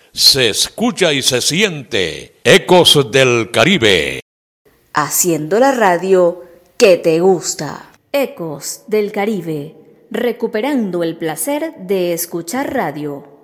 Se escucha y se siente Ecos del Caribe. Haciendo la radio que te gusta. Ecos del Caribe, recuperando el placer de escuchar radio.